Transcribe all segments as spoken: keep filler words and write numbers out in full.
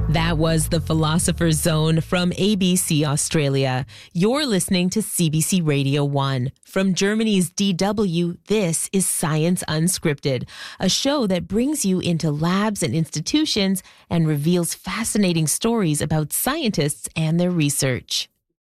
That was The Philosopher's Zone from A B C Australia. You're listening to C B C Radio one. From Germany's D W, this is Science Unscripted, a show that brings you into labs and institutions and reveals fascinating stories about scientists and their research.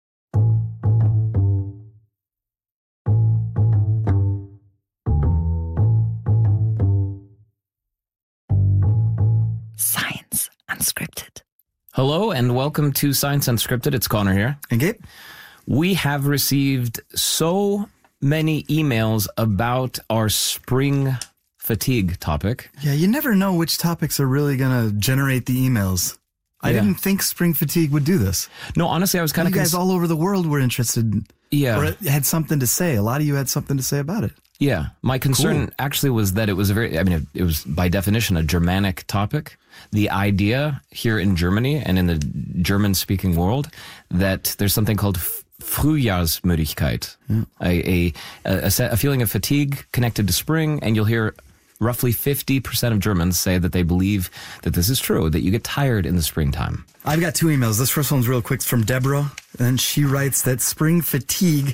Science Unscripted. Hello and welcome to Science Unscripted. It's Connor here. And Gabe. We have received so many emails about our spring fatigue topic. Yeah, you never know which topics are really going to generate the emails. I Yeah. didn't think spring fatigue would do this. No, honestly, I was kind You of... guys all over the world were interested Yeah. or had something to say. A lot of you had something to say about it. Yeah. My concern Cool. actually was that it was a very, I mean, it, it was by definition a Germanic topic. The idea here in Germany and in the German-speaking world that there's something called f- Frühjahrsmüdigkeit, Yeah. a, a, a, set, a feeling of fatigue connected to spring, and you'll hear roughly fifty percent of Germans say that they believe that this is true, that you get tired in the springtime. I've got two emails. This first one's real quick. It's from Deborah, and she writes that spring fatigue,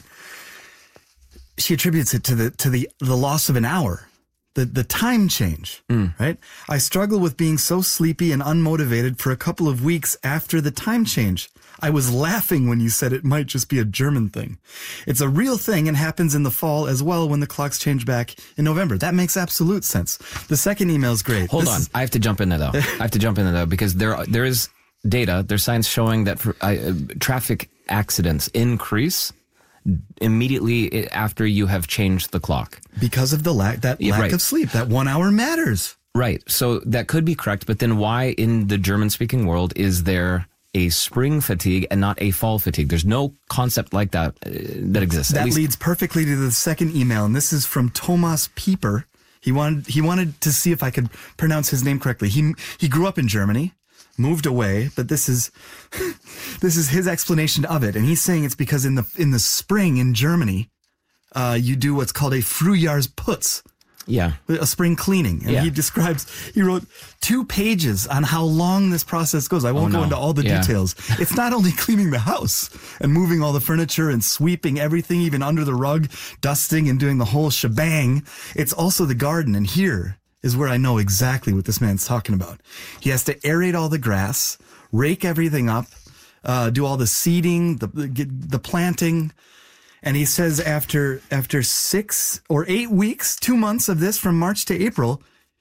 she attributes it to the to the, the loss of an hour. The the time change, Mm. right? I struggle with being so sleepy and unmotivated for a couple of weeks after the time change. I was laughing when you said it might just be a German thing. It's a real thing and happens in the fall as well when the clocks change back in November. That makes absolute sense. The second email is great. Hold This on. is- I have to jump in there, though. I have to jump in there, though, because there there is data, there's science showing that for, uh, traffic accidents increase immediately after you have changed the clock. because of the lack, that Yeah, lack right. of sleep. That one hour matters. Right. So that could be correct, but then why in the German-speaking world is there a spring fatigue and not a fall fatigue? There's no concept like that uh, that exists. At That least- leads perfectly to the second email, and this is from Thomas Pieper. He wanted he wanted to see if I could pronounce his name correctly. He he grew up in Germany, moved away, but this is this is his explanation of it, and he's saying it's because in the in the spring in Germany, uh, you do what's called a Frühjahrsputz, yeah. a spring cleaning, and Yeah. he describes he wrote two pages on how long this process goes. I won't Oh, go no. into all the Yeah. details. It's not only cleaning the house and moving all the furniture and sweeping everything, even under the rug, dusting and doing the whole shebang. It's also the garden, and here is where I know exactly what this man's talking about. He has to aerate all the grass, rake everything up, uh, do all the seeding, the the, get the planting. And he says after after six or eight weeks, two months of this from March to April,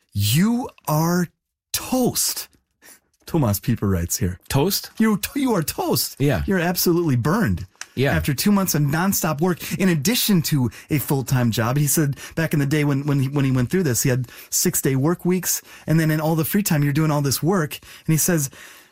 you are toast. Thomas Pieper writes here. Toast? You you are toast. Yeah. You're absolutely burned. Yeah. After two months of nonstop work, in addition to a full-time job. He said back in the day when, when, he, when he went through this, he had six-day work weeks. And then in all the free time, you're doing all this work. And he says,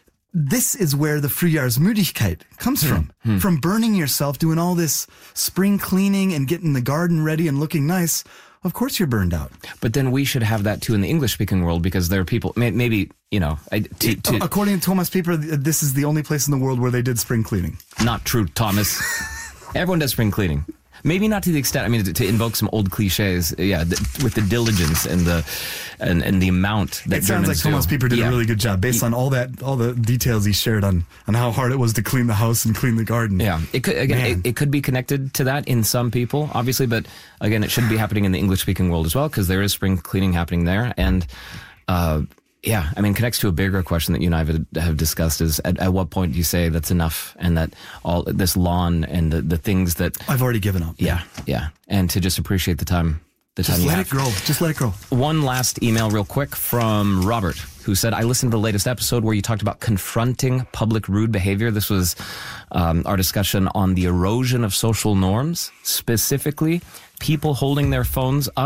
this is where the Frühjahrsmüdigkeit comes from. From burning yourself, doing all this spring cleaning and getting the garden ready and looking nice. Of course you're burned out. But then we should have that too in the English-speaking world because there are people, may- maybe, you know, I, to, to, According to Thomas Pieper, this is the only place in the world where they did spring cleaning. not true, Thomas. Everyone does spring cleaning. Maybe not to the extent, I mean, to, to invoke some old cliches, yeah, the, with the diligence and the and, and the amount that It sounds like Germans Thomas do. Pieper did Yeah. a really good job based on all that, all the details he shared on, on how hard it was to clean the house and clean the garden. Yeah, it could again. Man. It, it could be connected to that in some people, obviously, but again, it shouldn't be happening in the English-speaking world as well because there is spring cleaning happening there, and uh, yeah, I mean, connects to a bigger question that you and I have, have discussed: is at, at what point do you say that's enough, and that all this lawn and the, the things that I've already given up. yeah, yeah, and to just appreciate the time. The Just time you let have. it grow. Just let it grow. One last email real quick from Robert, who said, I listened to the latest episode where you talked about confronting public rude behavior. This was um, our discussion on the erosion of social norms, specifically people holding their phones up